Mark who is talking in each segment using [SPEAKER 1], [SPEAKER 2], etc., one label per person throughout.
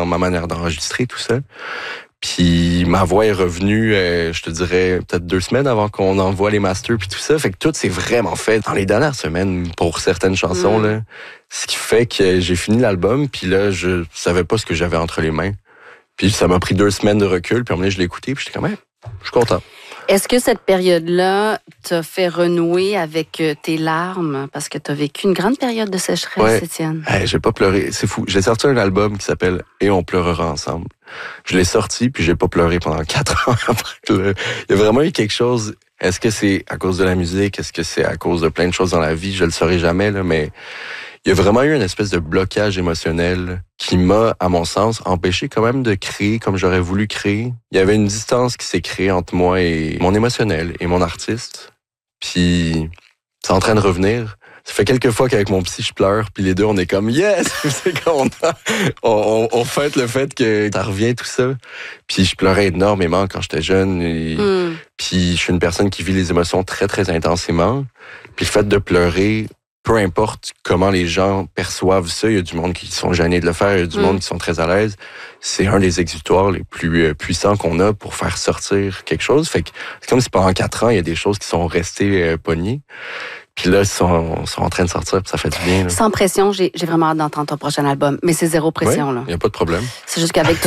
[SPEAKER 1] dans ma manière d'enregistrer tout ça. Puis ma voix est revenue, je te dirais, peut-être 2 semaines avant qu'on envoie les masters puis tout ça. Fait que tout s'est vraiment fait dans les dernières semaines pour certaines chansons. Là. Ce qui fait que j'ai fini l'album, puis là, je savais pas ce que j'avais entre les mains. Puis ça m'a pris 2 semaines de recul, puis à un moment donné, je l'ai écouté, puis j'étais quand même, je suis content.
[SPEAKER 2] Est-ce que cette période-là t'a fait renouer avec tes larmes? Parce que t'as vécu une grande période de sécheresse, Étienne.
[SPEAKER 1] J'ai pas pleuré, c'est fou. J'ai sorti un album qui s'appelle « Et on pleurera ensemble ». Je l'ai sorti, puis j'ai pas pleuré pendant 4 ans. Il y a vraiment eu quelque chose. Est-ce que c'est à cause de la musique? Est-ce que c'est à cause de plein de choses dans la vie? Je le saurai jamais, là, mais il y a vraiment eu une espèce de blocage émotionnel qui m'a, à mon sens, empêché quand même de créer comme j'aurais voulu créer. Il y avait une distance qui s'est créée entre moi et mon émotionnel et mon artiste. Puis c'est en train de revenir. Ça fait quelques fois qu'avec mon psy, je pleure, puis les deux, on est comme « Yes! » C'est content. On fête le fait que ça revient, tout ça. Puis je pleurais énormément quand j'étais jeune. Puis je suis une personne qui vit les émotions très, très intensément. Puis le fait de pleurer, peu importe comment les gens perçoivent ça, il y a du monde qui sont gênés de le faire, il y a du monde qui sont très à l'aise. C'est un des exutoires les plus puissants qu'on a pour faire sortir quelque chose. Fait que c'est comme si pendant 4 ans, il y a des choses qui sont restées pognées. Puis là, ils sont en train de sortir, puis ça fait du bien. Là.
[SPEAKER 2] Sans pression, j'ai vraiment hâte d'entendre ton prochain album. Mais c'est zéro pression, là.
[SPEAKER 1] Il n'y a pas de problème.
[SPEAKER 2] C'est juste qu'avec tout,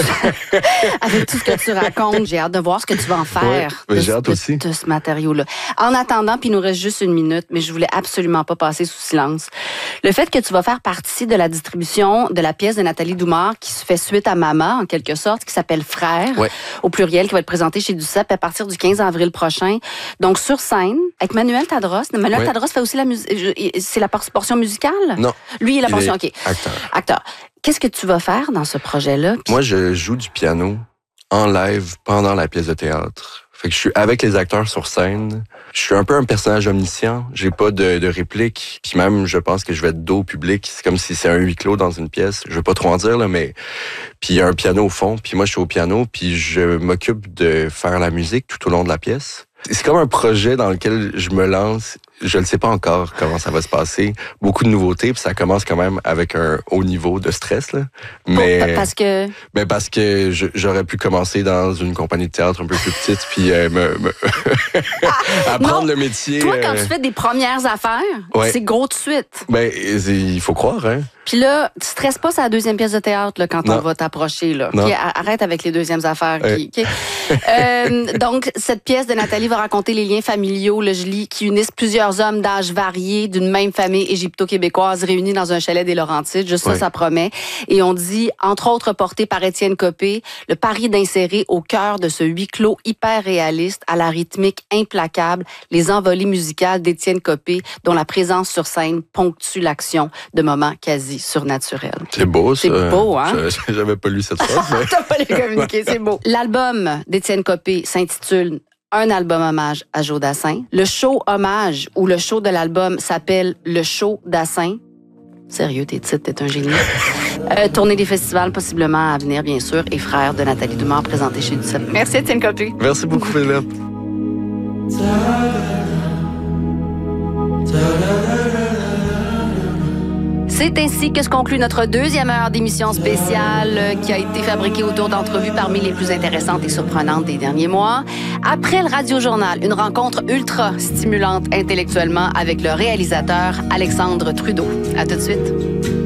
[SPEAKER 2] avec tout ce que tu racontes, j'ai hâte de voir ce que tu vas en faire
[SPEAKER 1] j'ai hâte aussi.
[SPEAKER 2] De ce matériau-là. En attendant, puis il nous reste juste 1 minute, mais je voulais absolument pas passer sous silence. Le fait que tu vas faire partie de la distribution de la pièce de Nathalie Doumard qui se fait suite à Mama, en quelque sorte, qui s'appelle Frère, au pluriel, qui va être présentée chez Duceppe à partir du 15 avril prochain. Donc, sur scène, avec Manuel Tadros. Manuel Tadros fait aussi la musique. C'est la portion musicale?
[SPEAKER 1] Non.
[SPEAKER 2] Lui, il est la portion, OK.
[SPEAKER 1] Acteur.
[SPEAKER 2] Qu'est-ce que tu vas faire dans ce projet-là?
[SPEAKER 1] Moi, je joue du piano en live pendant la pièce de théâtre. Fait que je suis avec les acteurs sur scène. Je suis un peu un personnage omniscient. J'ai pas de réplique. Puis même, je pense que je vais être dos au public. C'est comme si c'est un huis clos dans une pièce. Je veux pas trop en dire, là, mais... Puis il y a un piano au fond. Puis moi, je suis au piano. Puis je m'occupe de faire la musique tout au long de la pièce. C'est comme un projet dans lequel je me lance. Je ne sais pas encore comment ça va se passer. Beaucoup de nouveautés, puis ça commence quand même avec un haut niveau de stress. Là. Mais,
[SPEAKER 2] parce que
[SPEAKER 1] j'aurais pu commencer dans une compagnie de théâtre un peu plus petite, puis apprendre le métier.
[SPEAKER 2] Toi, quand tu fais des premières affaires, c'est gros de suite.
[SPEAKER 1] Ben, il faut croire, hein.
[SPEAKER 2] Puis là, tu stresses pas sa 2e pièce de théâtre là, quand on va t'approcher. Là. Okay, arrête avec les 2e affaires. Donc, cette pièce de Nathalie va raconter les liens familiaux, là, je lis, qui unissent plusieurs hommes d'âge variés d'une même famille égypto-québécoise réunis dans un chalet des Laurentides. Juste ça promet. Et on dit, entre autres, porté par Étienne Copé, le pari d'insérer au cœur de ce huis clos hyper réaliste, à la rythmique implacable, les envolées musicales d'Étienne Copé, dont la présence sur scène ponctue l'action de moments quasi surnaturels.
[SPEAKER 1] C'est beau, ça.
[SPEAKER 2] C'est beau, hein?
[SPEAKER 1] J'avais pas lu cette phrase. Mais...
[SPEAKER 2] T'as pas les communiqués, c'est beau. L'album d'Étienne Copé s'intitule Un album hommage à Joe Dassin. Le show hommage ou le show de l'album s'appelle Le show Dassin. Sérieux, tes titres, t'es un génie. Tournée des festivals possiblement à venir, bien sûr, et Frère de Nathalie Doumard présenté chez Duceppe. Merci Étienne Copé.
[SPEAKER 1] Merci beaucoup, Philippe.
[SPEAKER 2] C'est ainsi que se conclut notre 2e heure d'émission spéciale qui a été fabriquée autour d'entrevues parmi les plus intéressantes et surprenantes des derniers mois. Après le Radio-Journal, une rencontre ultra stimulante intellectuellement avec le réalisateur Alexandre Trudeau. À tout de suite.